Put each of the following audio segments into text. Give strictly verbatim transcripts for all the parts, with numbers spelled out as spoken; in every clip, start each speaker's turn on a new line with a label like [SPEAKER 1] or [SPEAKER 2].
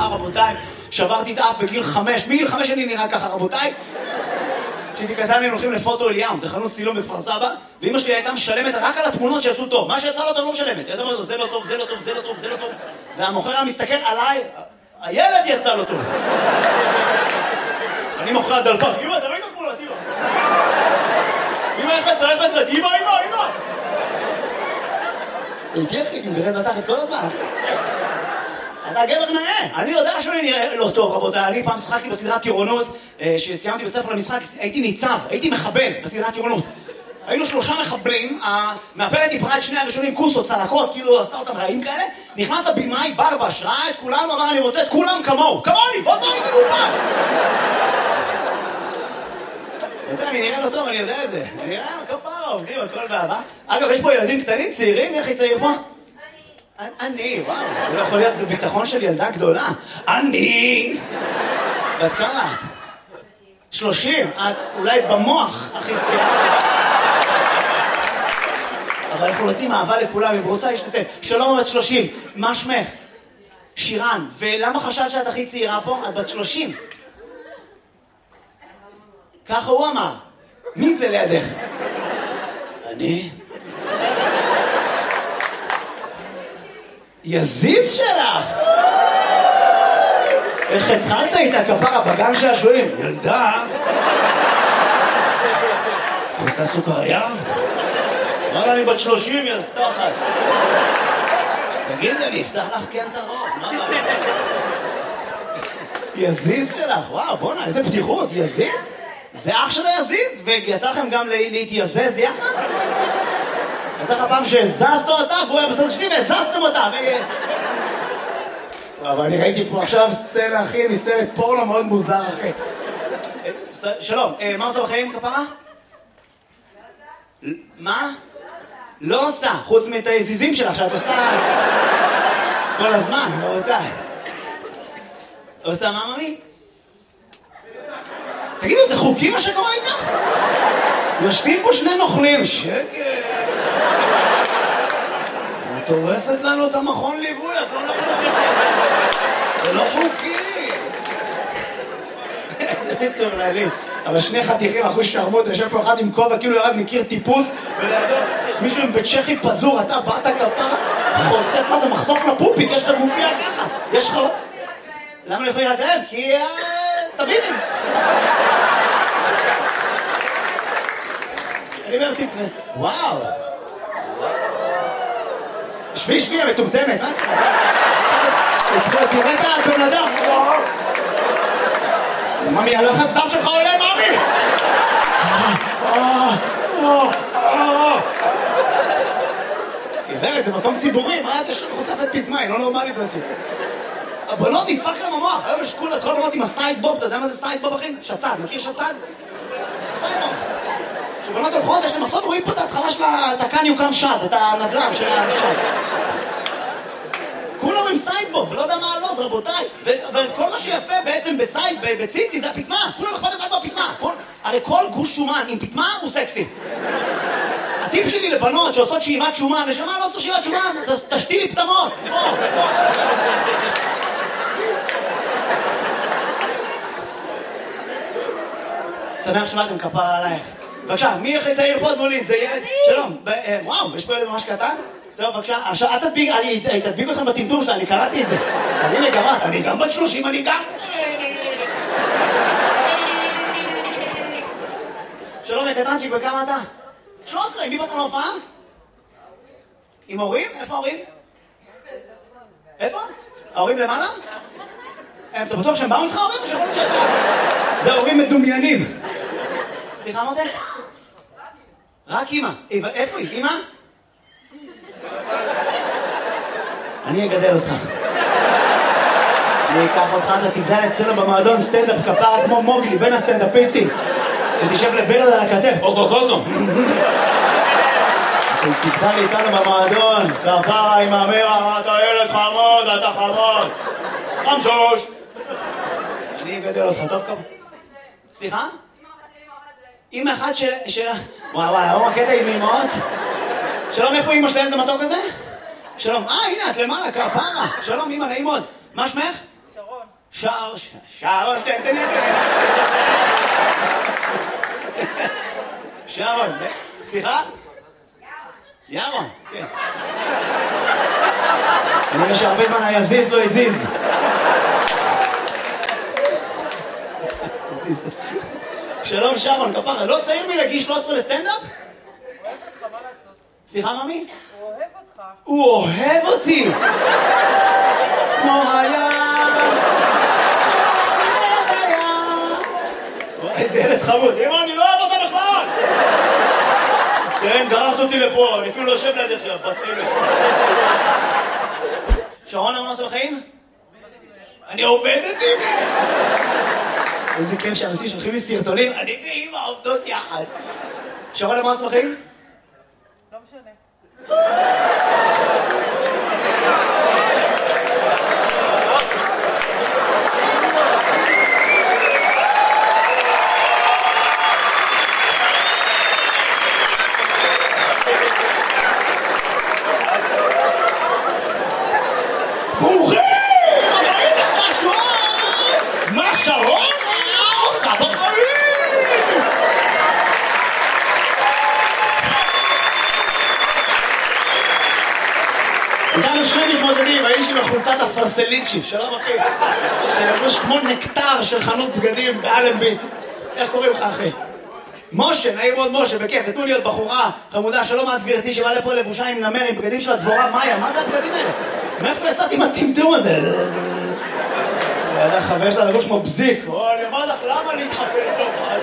[SPEAKER 1] וואה רבותיי, שברתי את האף בגיל חמש, מגיל חמש אני נראה ככה רבותיי. כשהייתי קטן היינו הולכים לפוטו אליאם, זה חנות צילום בכפר סבא, ואמא שלי הייתה משלמת רק על התמונות שיצאו טוב, מה שיצא לא טוב לא משלמת, הייתה אומרת, זה לא טוב, זה לא טוב, זה לא טוב, זה לא טוב, והמוכר היה מסתכל עליי, הילד יצא לו טוב. אני מוכר דלפק, אמא, תראי את התמונות, אמא. אמא, איך יצא, איך יצא, אמא, אמא, אמא. זה תהיה חיק, אם גרד מתחת כל הזמן. אתה גבר נאה, אני יודע שאני נראה לא טוב רבותיי, אני פעם שחקתי בסדרת טירונות, שסיימתי בית ספר למשחק, הייתי ניצב, הייתי מחבל בסדרת טירונות. היינו שלושה מחבלים, המאפרת דיברה את שני הראשונים, כוסות, צלקות, כאילו עשתה אותם רעים כאלה, נכנס הבימאי, ברבש, ראה את כולנו, אמר אני רוצה את כולם כמוהו, כמוני, בוא בוא איתי גופה! אני נראה לא טוב, אני יודע את זה, אני נראה כפרה, עובדים הכל באהבה. אגב, יש פה ילדים קטנים, צעירים, איך היא צעיר פה? אני, וואו, זה לא יכול להיות, זה ביטחון של ילדה גדולה. אני! ואת כמה את? שלושים. את אולי במוח הכי צעירה. אבל אנחנו נותנים אהבה לכולם, אם רוצה להשתתף. שלום, בת שלושים. מה שמך? שירן. ולמה חשבת שאת הכי צעירה פה? את בת שלושים. ככה הוא אמר. מי זה לידך? אני? יזיז שלך! איך התחלת איתה כפרה בגן שעשועים? ילדה! רוצה סוכריה? אמרה אני בת שלושים, יא סתחת. אז תגידי, אני אפתח לך כן את הרוב, מה מה? יזיז שלך, וואו, בוא'נה, איזה פתיחות, יזיז? זה אח שלו יזיז? ויצא לכם גם להתייזז יחד? יצא לך פעם שהזזת אותה, והוא היה בסדר שלי והזזתם אותה, אבל אני ראיתי פה עכשיו סצנה, אחי, מסרט פורנו מאוד מוזר, אחי. שלום, מה עושה בחיים, כפרה? מה? לא עושה, חוץ מאת היזיזים שלך, שאת עושה כל הזמן, רבותיי. עושה מה, ממי? תגידו, זה חוקי מה שקורה איתה? יושבים פה שני נוכלים, שקט. את הורסת לנו את המכון ליווי, את לא נוכלים. זה לא חוקי. איזה מטורללים. אבל שני חתיכים אחוז שרמות, יושב פה אחד עם כובע, כאילו ירד מכיר טיפוס, ולידו מישהו עם בית צ'כי פזור, אתה באת כפרה, חושף, מה זה, מחשוף לפופיק, יש לך גופיה ככה, יש לך... למה לא יכולים רק להם? כי... תביני. אני אומר, תקווה, וואו. שבי, שבי, המטומטמת, מה? תראה את הבן אדם, וואו. ממי, הלחץ דם שלך עולה, ממי! גברת, זה מקום ציבורי, מה אתה חושפת פתמה, היא לא נורמלית אותי. הבנות נדפק להם המוח, היום יש כל הבנות עם הסייד בוב, אתה יודע מה זה סייד בוב, אחי? שצד, מכיר שצד? סייד בוב. כשבנות הולכות, יש להם מחסות, רואים פה את ההתחלה של התקן יוקם שד, את הנדלם של השד. כולם עם סיידבוב, לא יודע מה הלוז, רבותיי. וכל מה שיפה בעצם בסייד, בציצי, זה הפתמה. כולם אכפת לבד בפתמה. הרי כל גוש שומן עם פתמה הוא סקסי. הטיפ שלי לבנות שעושות שאיבת שומן, ושמה לא צריך שאיבת שומן, תשתילי פתמות. שמח שבאתם כפרה עלייך. בבקשה, מי הכי צעיר פה מולי? זה ילד? שלום. וואו, יש פה ילד ממש קטן? טוב, בבקשה, עכשיו, את תדביק, אני תדביק אתכם בטמטום שלה, אני קראתי את זה. אני לגמרת, אני גם בת שלושים, אני גם... שלום, יקטרנצ'יק, וכמה אתה? שלוש עשרה, מי באת להופעה? עם הורים? איפה ההורים? איפה? ההורים למעלה? אתה בטוח שהם באו איתך ההורים? או שיכול להיות שאתה... זה הורים מדומיינים. סליחה, מותק? רק אמא. איפה היא? אמא? אני אגדל אותך. אני אקח אותך, אתה תגדל אצלנו במועדון סטנדאפ כפרה כמו מוגלי, בין הסטנדאפיסטים. ותשב לברל על הכתף, אוקו קוקו. תגדל איתנו במועדון, כפרה עם המרה, אתה ילד חמוד, אתה חמוד. חמשוש. אני אגדל אותך, טוב כפרה. סליחה? אמא אחת של... וואו וואו, הוא הקטע עם אמאות? שלום, איפה אמא שלהם את המתוק הזה? שלום, אה, הנה, את למעלה, כפרה. שלום, אמא, נעים מאוד. מה שמך?
[SPEAKER 2] שרון.
[SPEAKER 1] שר, שרון, תן, תן, תן. שרון, סליחה? ירון, כן. אני רואה שהרבה זמן היזיז לא הזיז. שלום שרון, כפרה, לא צעיר מלגיל שלוש עשרה לסטנדאפ?
[SPEAKER 2] הוא אוהב אותך, מה לעשות?
[SPEAKER 1] סליחה, ממי?
[SPEAKER 2] הוא אוהב אותך.
[SPEAKER 1] הוא אוהב אותי! כמו היה... איזה ילד חמוד. אמא, אני לא אוהב אותה בכלל! אז תראה, גררת אותי לפה, אני אפילו לא יושב לידך, בת אלף. שרון, מה עושה בחיים? אני עובדת עם... איזה כיף שאנשים שולחים לי סרטונים, אני ואמא עובדות יחד. שרון, מה עושה בחיים?
[SPEAKER 2] לא משנה.
[SPEAKER 1] ברוכים! הבאים לחשון! מה שרון עושה בחיים? איתנו שני מתמודדים, האיש עם החולצת הפרסליצ'י, שלום אחי, שלבוש כמו נקטר של חנות בגדים באלנבי. איך קוראים לך אחי? משה, נעים מאוד משה, בכיף, נתנו לי עוד בחורה חמודה, שלום את גברתי שבאה לפה לבושה עם נמר, עם בגדים של הדבורה מאיה, מה זה הבגדים האלה? מאיפה יצאתי עם הטמטום הזה? ידע חבר שלה לבוש כמו בזיק, או אני אומר לך, למה להתחפש להופעה?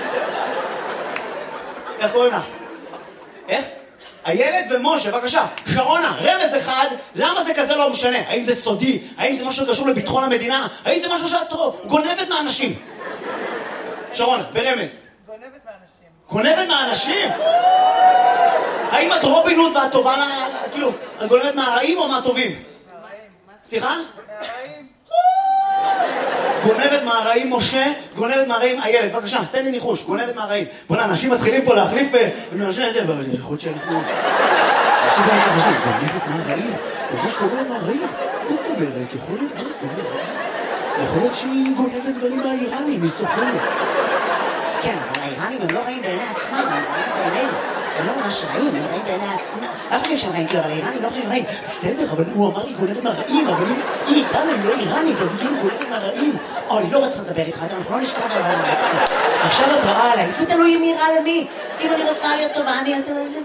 [SPEAKER 1] איך קוראים לך? איך? הילד ומשה, בבקשה, שרונה, רמז אחד, למה זה כזה לא משנה? האם זה סודי? האם זה משהו שקשור לביטחון המדינה? האם זה משהו שאת גונבת מהאנשים? שרונה, ברמז.
[SPEAKER 2] גונבת מהאנשים.
[SPEAKER 1] גונבת מהאנשים? האם את רובין הוד ואת טובה, כאילו, את גונבת מהרעים או מהטובים?
[SPEAKER 2] מהרעים.
[SPEAKER 1] סליחה?
[SPEAKER 2] מהרעים.
[SPEAKER 1] גונבת מהרעים משה, גונבת מהרעים הילד, בבקשה, תן לי ניחוש, גונבת מהרעים. בוא'נה, אנשים מתחילים פה להחליף, ואנשים את זה, יכול להיות שאנחנו... אנשים באמת חשוב, גונבת מהרעים? זה שגונבת מהרעים? מה זאת אומרת? יכול להיות, מה זאת אומרת? יכול להיות שהיא גונבת דברים מהאיראנים, היא סופרת. כן, אבל האיראנים הם לא רעים בעיני עצמם, הם רעים בעינינו. הם לא ממש רעים, הם רעים בעיני עצמם. אנחנו חושבים שהם רעים, כאילו, אבל האיראנים לא חושבים שהם רעים. בסדר, אבל הוא אמר לי גונבת מהרעים, אבל היא איתנו, היא לא איראנית, אז היא כאילו גונבת מהרעים. אוי, לא רציתי לדבר איתך, אנחנו לא נשכב על העולם. עכשיו את רעה עליי, זה תלוי אם היא רעה למי. אם אני רוצה להיות טובה, אני אתן לזה...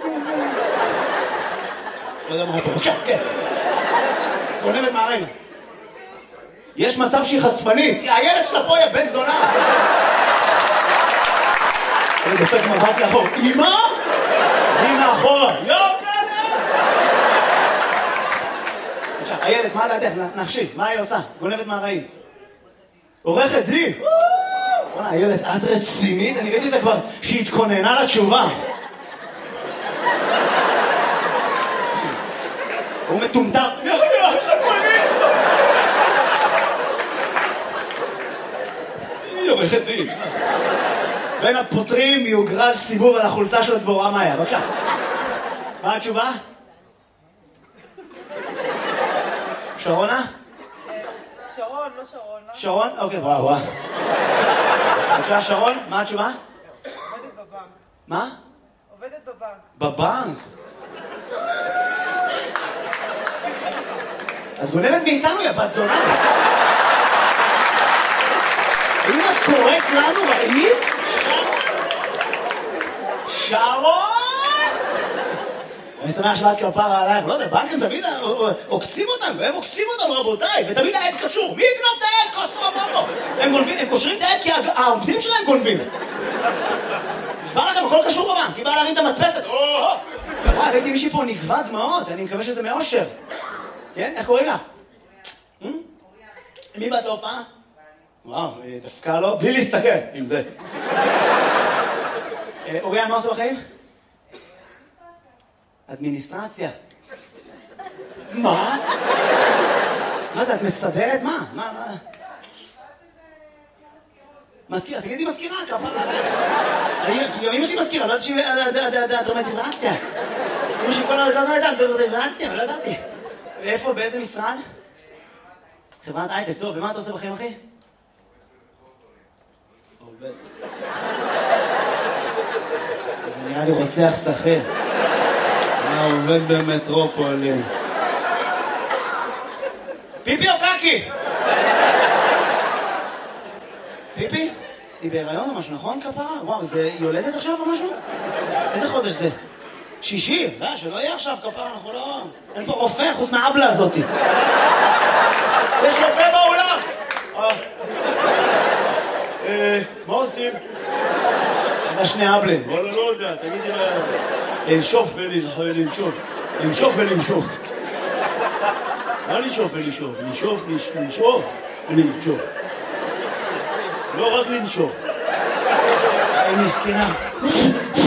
[SPEAKER 1] לא יודע מה פה, כן, כן. גונבת מהרעים. יש מצב שהיא חשפנית, הילד שלה פה היא בן זונה. אני דופק מבט לאחור, אמא? היא מאחורה, יו כלב! עכשיו, הילד, מה לידך? נחשי, מה היא עושה? גונבת מהרעים. עורכת דין! בוא'נה, הילד, את רצינית? אני ראיתי אותה כבר שהיא התכוננה לתשובה. הוא מטומטם. היא עורכת דין. בין הפותרים יוגרל סיבוב על החולצה של הדבורה מאיה. בבקשה. מה התשובה? שרונה?
[SPEAKER 2] שרון, לא שרון.
[SPEAKER 1] שרון? אוקיי, וואו, וואו. בבקשה, שרון, מה התשובה?
[SPEAKER 2] עובדת בבנק.
[SPEAKER 1] מה?
[SPEAKER 2] עובדת בבנק.
[SPEAKER 1] בבנק? את גונבת מאיתנו, יא בת זונה. האם את קוראת לנו רעים? שרון! אני שמח שבאת כפרה עלייך, לא יודע, בנקים תמיד עוקצים אותנו, הם עוקצים אותנו רבותיי, ותמיד העד קשור, מי יקנוף את העד? כוסו בובו! הם גונבים, הם קושרים את העד כי העובדים שלהם גונבים. נשבע לכם, הכל קשור בבנק, היא באה להרים את המדפסת, וואי, ראיתי מישהי פה נגבה דמעות, אני מקווה שזה מאושר. כן? איך קוראים לה? מי באת להופעה? וואו, דווקא לא, בלי להסתכל עם זה. אוריה, מה עושה בחיים? אדמיניסטרציה. מה? מה זה, את מסדרת? מה? מה, מה? מזכירה, תגידי מזכירה, כפרה עליך. אמא שלי מזכירה, לא יודעת שהיא דרמטיזציה. אמא שלי כל הזמן לא יודעת דרמטיזציה, אבל לא ידעתי. ואיפה, באיזה משרד? חברת הייטק, טוב, ומה אתה עושה בחיים, אחי? עובד. זה נראה לי רוצח שכיר. מה עובד במטרופולין? פיפי או קקי? פיפי? היא בהיריון או משהו, נכון כפרה? וואו, זה יולדת עכשיו או משהו? איזה חודש זה? שישי? לא, שלא יהיה עכשיו כפרה, אנחנו לא... אין פה רופא חוץ מהאבלה הזאתי. יש רופא באולם! אה, מה עושים? אתה שני אבלים. וואלה, לא יודע, תגידי לה... לנשוף ולנשוף. לנשוף ולנשוף. מה לנשוף ולנשוף? לנשוף, לנשוף ולנשוף. לא רק לנשוף. היא מסכנה.